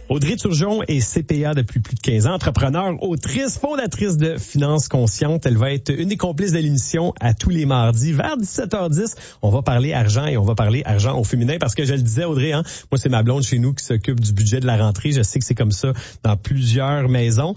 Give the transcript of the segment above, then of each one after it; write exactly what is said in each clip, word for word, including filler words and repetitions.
Audrey Turgeon est C P A depuis plus de quinze ans, entrepreneur, autrice, fondatrice de Finances Conscientes. Elle va être une des complices de l'émission à tous les mardis vers dix-sept heures dix. On va parler argent et on va parler argent au féminin parce que je le disais, Audrey, hein, moi c'est ma blonde chez nous qui s'occupe du budget de la rentrée. Je sais que c'est comme ça dans plusieurs maisons.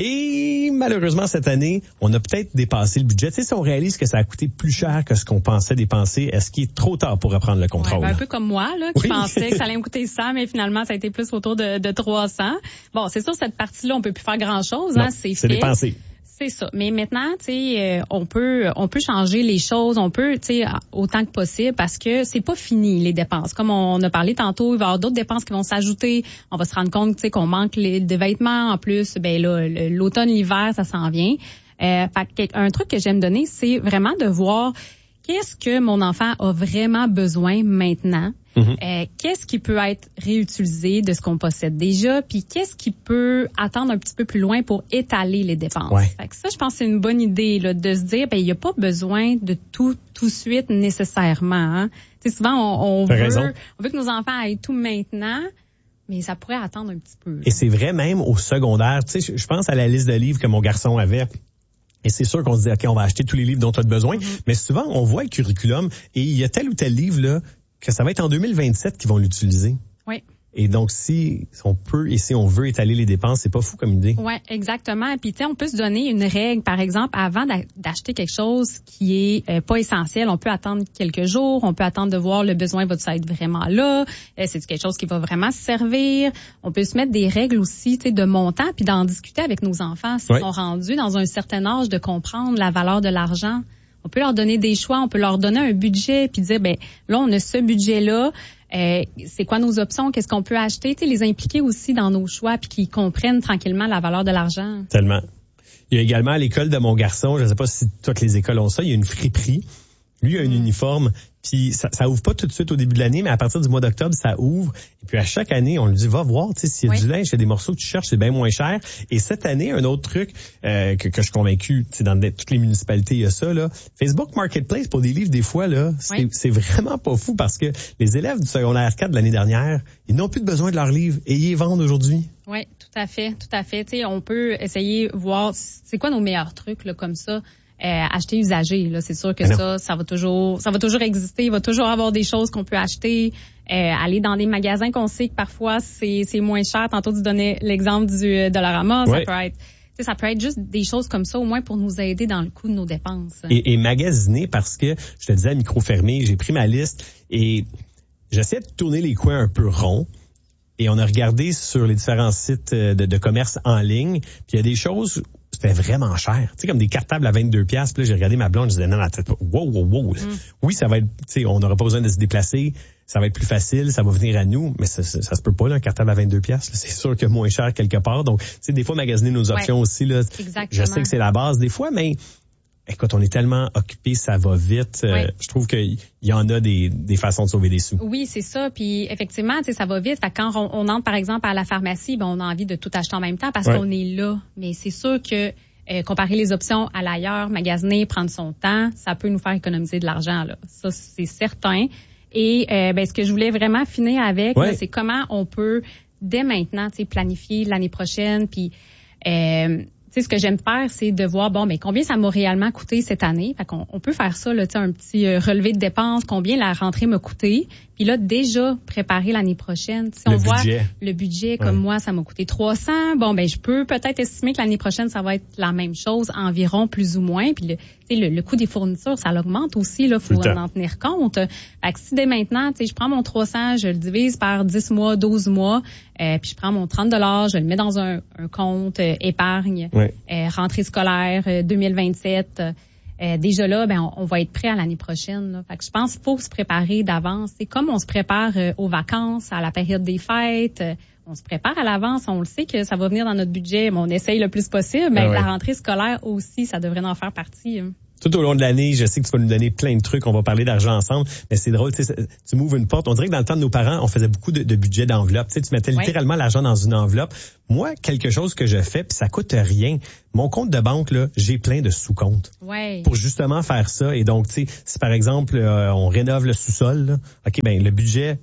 Et malheureusement, cette année, on a peut-être dépassé le budget. Tu sais, si on réalise que ça a coûté plus cher que ce qu'on pensait dépenser, est-ce qu'il est trop tard pour reprendre le contrôle? Ouais, ben un peu comme moi, là, qui oui. pensais que ça allait me coûter cent, mais finalement, ça a été plus autour de, de trois cents. Bon, c'est sûr, cette partie-là, on peut plus faire grand-chose. Non, hein, c'est c'est fait. dépensé. C'est ça. Mais maintenant, tu sais, euh, on peut, on peut changer les choses, on peut, tu sais, autant que possible, parce que c'est pas fini les dépenses. Comme on a parlé tantôt, il va y avoir d'autres dépenses qui vont s'ajouter. On va se rendre compte, tu sais, qu'on manque les, de vêtements en plus. Ben là, l'automne, l'hiver, ça s'en vient. Euh, fait un truc que j'aime donner, c'est vraiment de voir qu'est-ce que mon enfant a vraiment besoin maintenant. Mm-hmm. Euh, qu'est-ce qui peut être réutilisé de ce qu'on possède déjà, puis qu'est-ce qui peut attendre un petit peu plus loin pour étaler les dépenses. Ouais. Fait que ça, je pense que c'est une bonne idée là, de se dire, ben il n'y a pas besoin de tout tout de suite nécessairement. Hein. Tu sais, souvent on, on veut, raison. on veut que nos enfants aient tout maintenant. Mais ça pourrait attendre un petit peu. Là. Et c'est vrai même au secondaire. Tu sais, je pense à la liste de livres que mon garçon avait. Et c'est sûr qu'on se dit, OK, on va acheter tous les livres dont tu as besoin. Mm-hmm. Mais souvent, on voit le curriculum et il y a tel ou tel livre là que ça va être en deux mille vingt-sept qu'ils vont l'utiliser. Oui. Et donc, si on peut et si on veut étaler les dépenses, c'est pas fou comme idée. Oui, exactement. Puis, tu sais, on peut se donner une règle, par exemple, avant d'acheter quelque chose qui est euh, pas essentiel, on peut attendre quelques jours, on peut attendre de voir le besoin va-t-il être vraiment là, euh, c'est quelque chose qui va vraiment servir. On peut se mettre des règles aussi, tu sais, de montant, puis d'en discuter avec nos enfants s'ils oui. sont rendus dans un certain âge de comprendre la valeur de l'argent. On peut leur donner des choix, on peut leur donner un budget, puis dire, ben là, on a ce budget-là. Euh, c'est quoi nos options? Qu'est-ce qu'on peut acheter? Tu sais, les impliquer aussi dans nos choix puis qu'ils comprennent tranquillement la valeur de l'argent. Tellement. Il y a également à l'école de mon garçon, je ne sais pas si toutes les écoles ont ça, il y a une friperie. Lui, il a un mmh. uniforme, puis ça, ça ouvre pas tout de suite au début de l'année, mais à partir du mois d'octobre, ça ouvre. Et puis à chaque année, on lui dit, va voir, tu sais, s'il y a oui. du linge, il y a des morceaux que tu cherches, c'est bien moins cher. Et cette année, un autre truc euh, que, que je suis convaincu, tu sais, dans toutes les municipalités, il y a ça, là. Facebook Marketplace pour des livres, des fois, là, c'est, oui. c'est vraiment pas fou parce que les élèves du secondaire quatre de l'année dernière, ils n'ont plus de besoin de leurs livres et ils les vendent aujourd'hui. Oui, tout à fait, tout à fait. Tu sais, on peut essayer voir, c'est quoi nos meilleurs trucs, là, comme ça. Euh, acheter usagé, là, c'est sûr que ça, ça va toujours, ça va toujours exister. Il va toujours avoir des choses qu'on peut acheter. Euh, aller dans des magasins qu'on sait que parfois c'est, c'est moins cher. Tantôt tu donnais l'exemple du Dollarama, ouais. ça peut être, tu sais, ça peut être juste des choses comme ça, au moins pour nous aider dans le coût de nos dépenses. Et, et magasiner parce que je te disais à micro fermé, j'ai pris ma liste et j'essaie de tourner les coins un peu ronds. Et on a regardé sur les différents sites de, de commerce en ligne, puis il y a des choses c'était vraiment cher. Tu sais, comme des cartables à vingt-deux piastres. Puis là, j'ai regardé ma blonde, je disais, non, non, wow, wow, wow. Mm. Oui, ça va être, tu sais, on n'aura pas besoin de se déplacer. Ça va être plus facile, ça va venir à nous. Mais ça, ça, ça se peut pas, là, un cartable à vingt-deux piastres. C'est sûr que moins cher quelque part. Donc, tu sais, des fois, magasiner nos options ouais, aussi, là. Exactement. Je sais que c'est la base des fois, mais écoute, on est tellement occupé, ça va vite. Oui. Euh, je trouve qu'il y en a des, des façons de sauver des sous. Oui, c'est ça. Puis effectivement, tu sais, ça va vite. Fait que quand on, on entre, par exemple, à la pharmacie, ben, on a envie de tout acheter en même temps parce ouais. qu'on est là. Mais c'est sûr que euh, comparer les options à l'ailleurs, magasiner, prendre son temps, ça peut nous faire économiser de l'argent, là. Ça, c'est certain. Et euh, ben, ce que je voulais vraiment finir avec, ouais. là, c'est comment on peut, dès maintenant, tu sais, planifier l'année prochaine. Puis euh, tu sais, ce que j'aime faire, c'est de voir, bon, mais combien ça m'a réellement coûté cette année. Fait qu'on on peut faire ça, là, tu sais, un petit euh, relevé de dépenses, combien la rentrée m'a coûté. Puis là, déjà, préparer l'année prochaine. Si on le voit budget. le budget, comme ouais. moi, ça m'a coûté trois cents. Bon, ben, je peux peut-être estimer que l'année prochaine, ça va être la même chose, environ, plus ou moins. Puis, le, tu sais, le, le coût des fournitures, ça l'augmente aussi, là. Faut en tenir compte. Fait que si dès maintenant, tu sais, je prends mon trois cents, je le divise par dix mois, douze mois, euh, puis je prends mon trente dollars, je le mets dans un, un compte euh, épargne, ouais. euh, rentrée scolaire euh, deux mille vingt-sept. Euh, déjà là, ben on, on va être prêt à l'année prochaine. Là. Fait que je pense qu'il faut se préparer d'avance. C'est comme on se prépare euh, aux vacances, à la période des fêtes. Euh, on se prépare à l'avance. On le sait que ça va venir dans notre budget, mais on essaye le plus possible. Mais ah ouais. la rentrée scolaire aussi, ça devrait en faire partie. Hein. Tout au long de l'année, je sais que tu vas nous donner plein de trucs. On va parler d'argent ensemble. Mais c'est drôle, tu sais, tu m'ouvres une porte. On dirait que dans le temps de nos parents, on faisait beaucoup de, de budget d'enveloppe. Tu sais, tu mettais ouais. littéralement l'argent dans une enveloppe. Moi, quelque chose que je fais, puis ça coûte rien. Mon compte de banque, là, j'ai plein de sous-comptes. Ouais. Pour justement faire ça. Et donc, tu sais, si par exemple, euh, on rénove le sous-sol, là, OK, ben le budget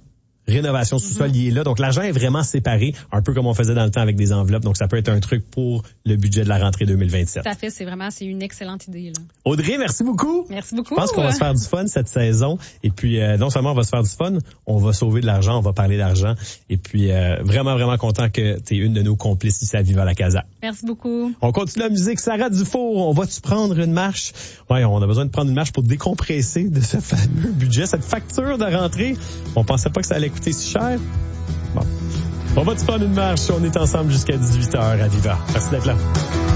rénovation sous-sol, mm-hmm. il est là. Donc, l'argent est vraiment séparé, un peu comme on faisait dans le temps avec des enveloppes. Donc, ça peut être un truc pour le budget de la rentrée deux mille vingt-sept. Tout à fait, c'est vraiment, c'est une excellente idée, là. Audrey, merci beaucoup. Merci beaucoup. Je pense qu'on va se faire du fun cette saison. Et puis, euh, non seulement on va se faire du fun, on va sauver de l'argent, on va parler d'argent. Et puis, euh, vraiment, vraiment content que tu es une de nos complices ici à Viva la Casa. Merci beaucoup. On continue la musique. Sarah Dufour, on va-tu prendre une marche? Ouais, on a besoin de prendre une marche pour décompresser de ce fameux budget, cette facture de rentrée. On pensait pas que ça allait coûter si cher. Bon. On va-tu prendre une marche? On est ensemble jusqu'à dix-huit heures à Viva. Merci d'être là.